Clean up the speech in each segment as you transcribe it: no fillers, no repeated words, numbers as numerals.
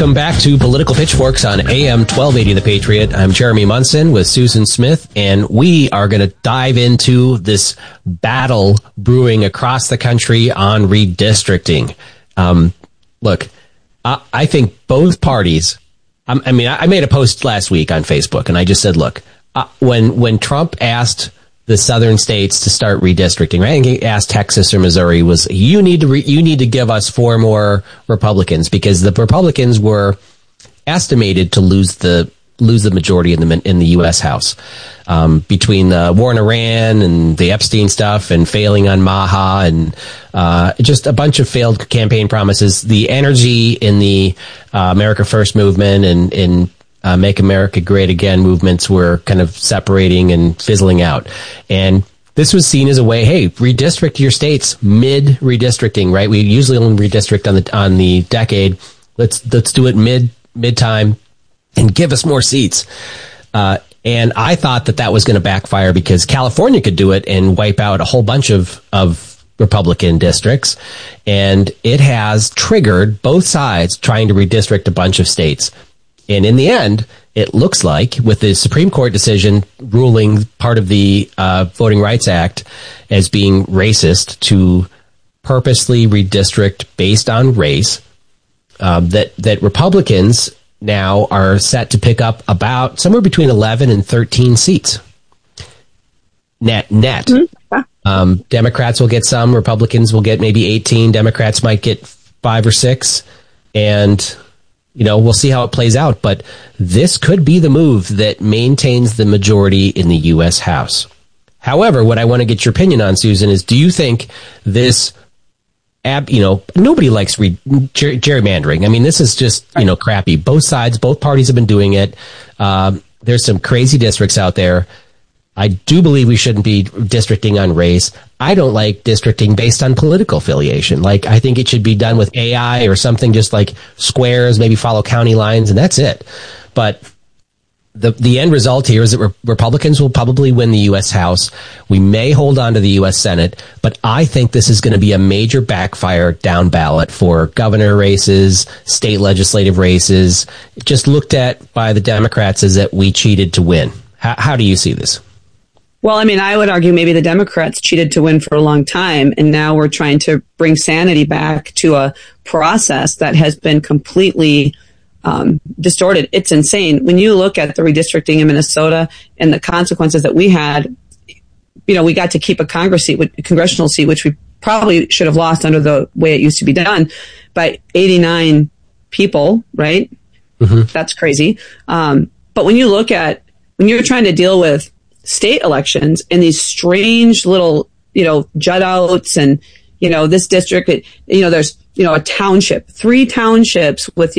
Welcome back to Political Pitchforks on AM 1280 The Patriot. I'm Jeremy Munson with Susan Smith, and we are going to dive into this battle brewing across the country on redistricting. Look, I think both parties, I made a post last week on Facebook, and I just said, look, when Trump asked the southern states to start redistricting, right? And he asked Texas or Missouri, was you need to give us 4 more Republicans, because the Republicans were estimated to lose the majority in the U.S. House between the war in Iran and the Epstein stuff and failing on Maha and just a bunch of failed campaign promises. The energy in the America First movement and in Make America Great Again movements were kind of separating and fizzling out. And this was seen as a way, hey, redistrict your states mid-redistricting, right? We usually only redistrict on the decade. Let's do it mid-time and give us more seats. And I thought that was going to backfire because California could do it and wipe out a whole bunch of Republican districts. And it has triggered both sides trying to redistrict a bunch of states. And in the end, it looks like, with the Supreme Court decision ruling part of the Voting Rights Act as being racist to purposely redistrict based on race, that Republicans now are set to pick up about somewhere between 11 and 13 seats. Net. Mm-hmm. Democrats will get some. Republicans will get maybe 18. Democrats might get 5 or 6. And we'll see how it plays out, but this could be the move that maintains the majority in the U.S. House. However, what I want to get your opinion on, Susan, is do you think this, nobody likes gerrymandering. I mean, this is just, crappy. Both sides, both parties have been doing it. There's some crazy districts out there. I do believe we shouldn't be districting on race. I don't like districting based on political affiliation. Like, I think it should be done with AI or something, just like squares, maybe follow county lines, and that's it. But the end result here is that Republicans will probably win the U.S. House. We may hold on to the U.S. Senate, but I think this is going to be a major backfire down ballot for governor races, state legislative races, just looked at by the Democrats as that we cheated to win. How do you see this? Well, I would argue maybe the Democrats cheated to win for a long time, and now we're trying to bring sanity back to a process that has been completely distorted. It's insane. When you look at the redistricting in Minnesota and the consequences that we had, we got to keep a congressional seat, which we probably should have lost under the way it used to be done, by 89 people, right? Mm-hmm. That's crazy. But when you're trying to deal with state elections and these strange little, jut outs and, this district, there's, a township, 3 townships with,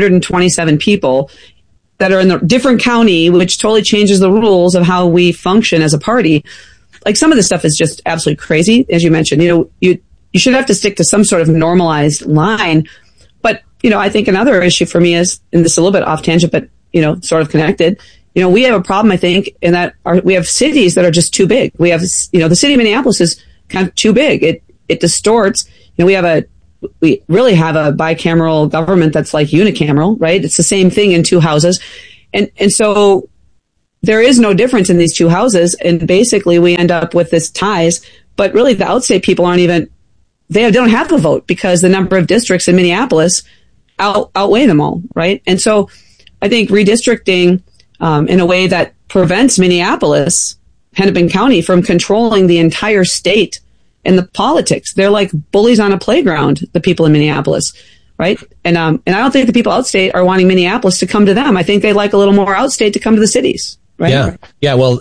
127 people that are in a different county, which totally changes the rules of how we function as a party. Like, some of this stuff is just absolutely crazy. As you mentioned, you should have to stick to some sort of normalized line. But, I think another issue for me is, and this is a little bit off tangent, but, sort of connected, we have a problem, I think, in that we have cities that are just too big. We have, the city of Minneapolis is kind of too big. It distorts. We really have a bicameral government that's like unicameral, right? It's the same thing in 2 houses. And so there is no difference in these 2 houses. And basically we end up with this ties, but really the outstate people they don't have a vote because the number of districts in Minneapolis outweigh them all, right? And so I think redistricting, in a way that prevents Minneapolis, Hennepin County, from controlling the entire state and the politics. They're like bullies on a playground, the people in Minneapolis, right? And I don't think the people outstate are wanting Minneapolis to come to them. I think they like a little more outstate to come to the cities, right? Yeah. Well,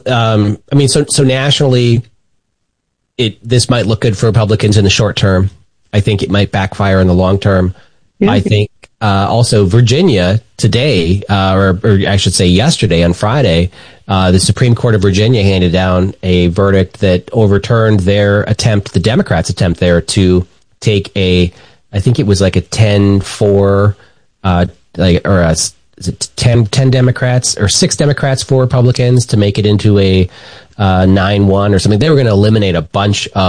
so nationally, this might look good for Republicans in the short term. I think it might backfire in the long term. Yeah. I think also Virginia today, or I should say yesterday on Friday, the Supreme Court of Virginia handed down a verdict that overturned the Democrats' attempt there to take I think it was like a 10-4, is it 10 Democrats or 6 Democrats, 4 Republicans to make it into a 9-1 or something. They were going to eliminate a bunch of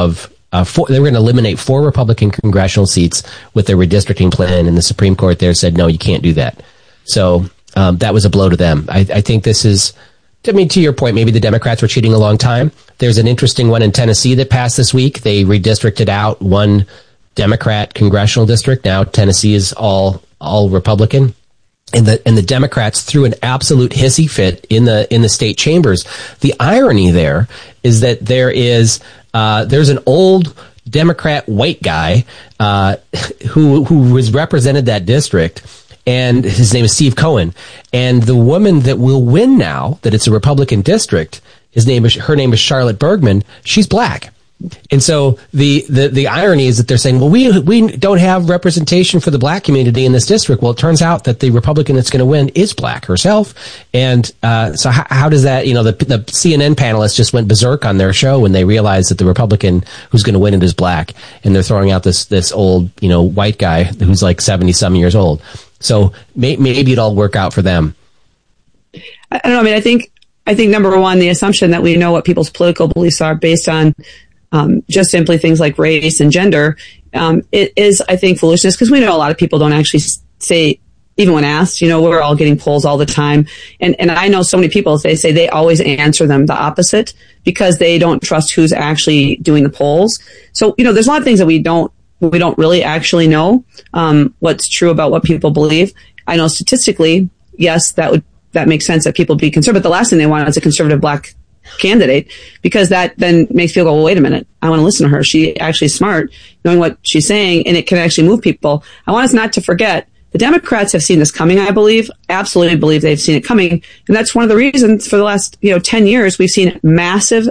they were going to eliminate 4 Republican congressional seats with their redistricting plan, and the Supreme Court there said, no, you can't do that. So that was a blow to them. I think this is, I mean, to your point, maybe the Democrats were cheating a long time. There's an interesting one in Tennessee that passed this week. They redistricted out one Democrat congressional district. Now Tennessee is all Republican. And the Democrats threw an absolute hissy fit in the state chambers. The irony there is that there's an old Democrat white guy who was represented that district, and his name is Steve Cohen. And the woman that will win now, that it's a Republican district, her name is Charlotte Bergman. She's black. And so the irony is that they're saying, well, we don't have representation for the black community in this district. Well, it turns out that the Republican that's going to win is black herself. And so how does that, the CNN panelists just went berserk on their show when they realized that the Republican who's going to win it is black, and they're throwing out this old, white guy who's like 70-some years old. So maybe it'll work out for them. I don't know. I mean, I think number one, the assumption that we know what people's political beliefs are based on just simply things like race and gender, it is, I think, foolishness, because we know a lot of people don't actually say, even when asked, we're all getting polls all the time. And I know so many people, they say they always answer them the opposite because they don't trust who's actually doing the polls. So, there's a lot of things that we don't really actually know, what's true about what people believe. I know statistically, yes, that makes sense that people be conservative. But the last thing they want is a conservative black candidate, because that then makes people go, well, wait a minute, I want to listen to her. She actually is smart, knowing what she's saying, and it can actually move people. I want us not to forget the Democrats have seen this coming, I believe, absolutely believe they've seen it coming. And that's one of the reasons for the last, 10 years, we've seen massive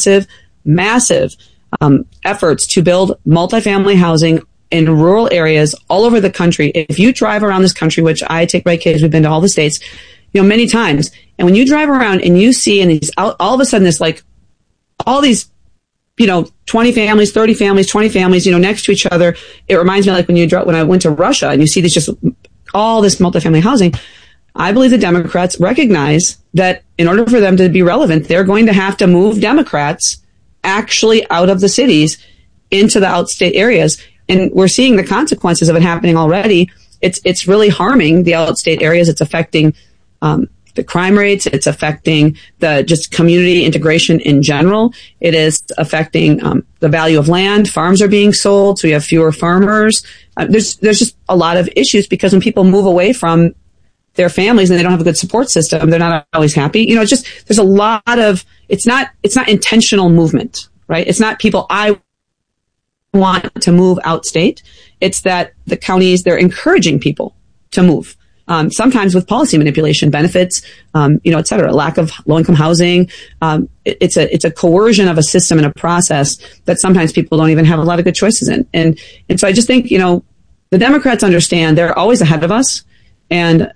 efforts to build multifamily housing in rural areas all over the country. If you drive around this country, which I take my kids, we've been to all the states, many times. And when you drive around and you see in these, all of a sudden, there's like all these, 20 families, 30 families, 20 families, next to each other. It reminds me like when I went to Russia and you see all this multifamily housing. I believe the Democrats recognize that in order for them to be relevant, they're going to have to move Democrats actually out of the cities into the outstate areas. And we're seeing the consequences of it happening already. It's really harming the outstate areas. It's affecting the crime rates. It's affecting the just community integration in general. It is affecting the value of land. Farms are being sold, so you have fewer farmers. There's just a lot of issues because when people move away from their families and they don't have a good support system, they're not always happy. There's a lot of, it's not intentional movement, right? It's not people, I want to move outstate. It's that the counties, they're encouraging people to move. Sometimes with policy manipulation, benefits, et cetera, lack of low-income housing. It's a coercion of a system and a process that sometimes people don't even have a lot of good choices in. And so I just think, the Democrats understand they're always ahead of us. And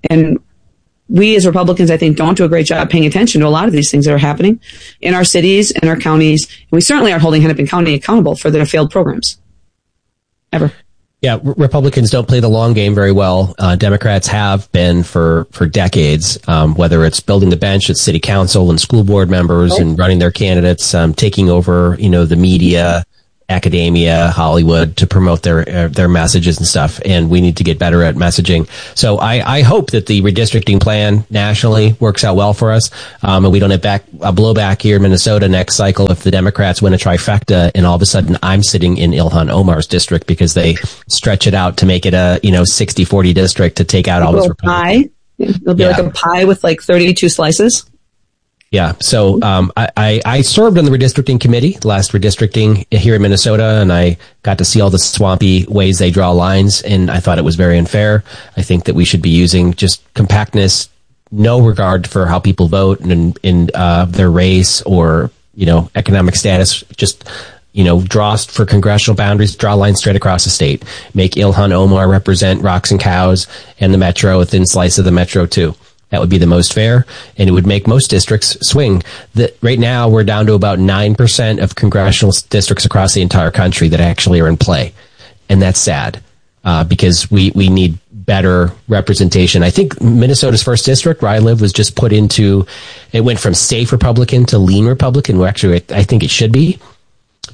we as Republicans, I think, don't do a great job paying attention to a lot of these things that are happening in our cities and our counties. And we certainly are holding Hennepin County accountable for their failed programs. Ever. Yeah, Republicans don't play the long game very well. Democrats have been for decades, whether it's building the bench at city council and school board members and running their candidates, taking over, the media, academia, Hollywood to promote their messages and stuff. And we need to get better at messaging. So I hope that the redistricting plan nationally works out well for us. And we don't have a blowback here in Minnesota next cycle if the Democrats win a trifecta and all of a sudden I'm sitting in Ilhan Omar's district because they stretch it out to make it a, 60-40 district to take out all those Republicans. It'll be like a pie with like 32 slices. Yeah. So, I served on the redistricting committee, the last redistricting here in Minnesota, and I got to see all the swampy ways they draw lines, and I thought it was very unfair. I think that we should be using just compactness, no regard for how people vote and in their race or, economic status, just, draw for congressional boundaries, draw lines straight across the state, make Ilhan Omar represent rocks and cows and the metro, a thin slice of the metro too. That would be the most fair, and it would make most districts swing. Right now, we're down to about 9% of congressional districts across the entire country that actually are in play. And that's sad, because we need better representation. I think Minnesota's first district, where I live, was just put into, it went from safe Republican to lean Republican, where actually I think it should be.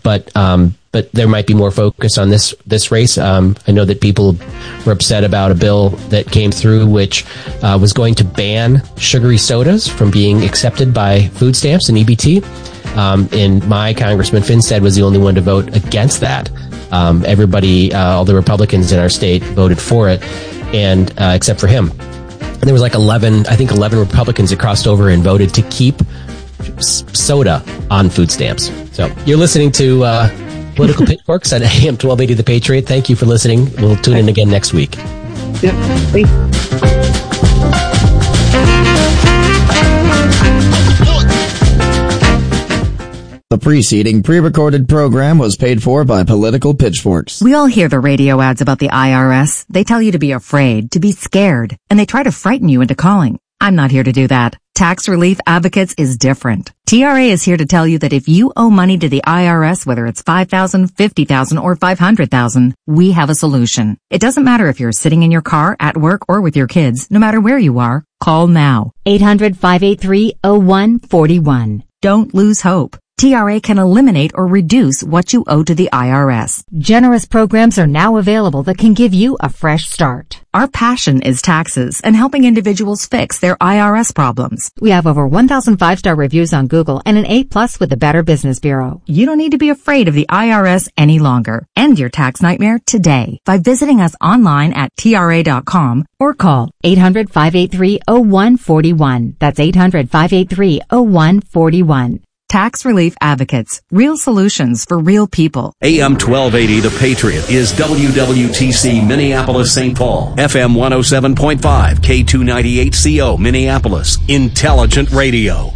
but there might be more focus on this race. I know that people were upset about a bill that came through which was going to ban sugary sodas from being accepted by food stamps and EBT. And my Congressman Finstead was the only one to vote against that. Everybody, all the Republicans in our state voted for it, and except for him. And there was like 11 Republicans that crossed over and voted to keep soda on food stamps. So you're listening to Political Pitchforks on AM 1280 The Patriot. Thank you for listening. We'll tune in again next week. Yep. Thanks. The preceding pre-recorded program was paid for by Political Pitchforks. We all hear the radio ads about the IRS. They tell you to be afraid, to be scared, and they try to frighten you into calling. I'm not here to do that. Tax Relief Advocates is different. TRA is here to tell you that if you owe money to the IRS, whether it's $5,000, $50,000, or $500,000, we have a solution. It doesn't matter if you're sitting in your car, at work, or with your kids. No matter where you are, call now. 800-583-0141. Don't lose hope. TRA can eliminate or reduce what you owe to the IRS. Generous programs are now available that can give you a fresh start. Our passion is taxes and helping individuals fix their IRS problems. We have over 1,000 5-star reviews on Google and an A+ with the Better Business Bureau. You don't need to be afraid of the IRS any longer. End your tax nightmare today by visiting us online at TRA.com or call 800-583-0141. That's 800-583-0141. Tax Relief Advocates. Real solutions for real people. AM 1280 The Patriot is WWTC Minneapolis St. Paul. FM 107.5 K298CO Minneapolis. Intelligent Radio.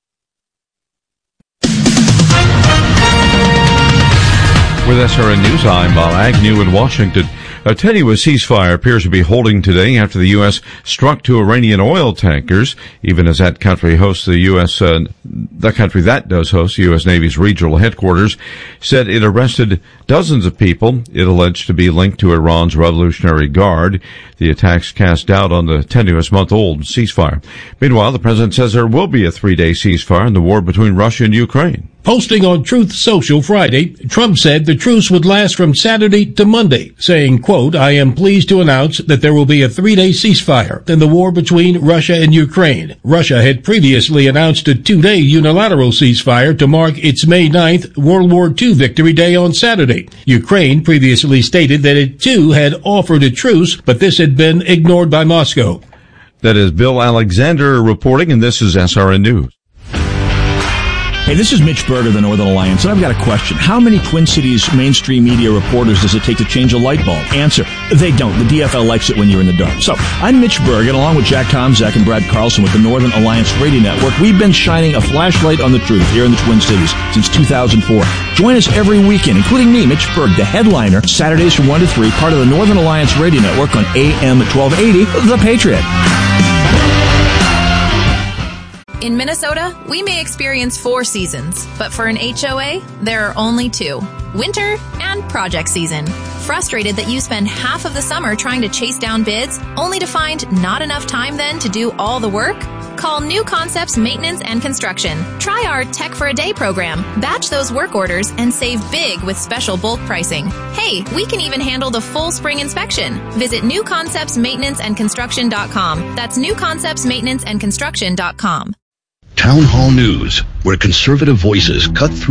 With SRN News, I'm Bob Agnew in Washington. A tenuous ceasefire appears to be holding today after the U.S. struck two Iranian oil tankers, even as that country hosts the U.S., the country that does host the U.S. Navy's regional headquarters, said it arrested dozens of people it alleged to be linked to Iran's Revolutionary Guard. The attacks cast doubt on the tenuous month-old ceasefire. Meanwhile, the president says there will be a 3-day ceasefire in the war between Russia and Ukraine. Posting on Truth Social Friday, Trump said the truce would last from Saturday to Monday, saying, quote, "I am pleased to announce that there will be a 3-day ceasefire in the war between Russia and Ukraine." Russia had previously announced a 2-day unilateral ceasefire to mark its May 9th World War II Victory Day on Saturday. Ukraine previously stated that it too had offered a truce, but this had been ignored by Moscow. That is Bill Alexander reporting, and this is SRN News. Hey, this is Mitch Berg of the Northern Alliance, and I've got a question. How many Twin Cities mainstream media reporters does it take to change a light bulb? Answer, they don't. The DFL likes it when you're in the dark. So, I'm Mitch Berg, and along with Jack Tomzak and Brad Carlson with the Northern Alliance Radio Network, we've been shining a flashlight on the truth here in the Twin Cities since 2004. Join us every weekend, including me, Mitch Berg, the headliner, Saturdays from 1 to 3, part of the Northern Alliance Radio Network on AM 1280, The Patriot. In Minnesota, we may experience 4 seasons, but for an HOA, there are only 2. Winter and project season. Frustrated that you spend half of the summer trying to chase down bids, only to find not enough time then to do all the work? Call New Concepts Maintenance and Construction. Try our Tech for a Day program. Batch those work orders and save big with special bulk pricing. Hey, we can even handle the full spring inspection. Visit newconceptsmaintenanceandconstruction.com. That's newconceptsmaintenanceandconstruction.com. Town Hall News, where conservative voices cut through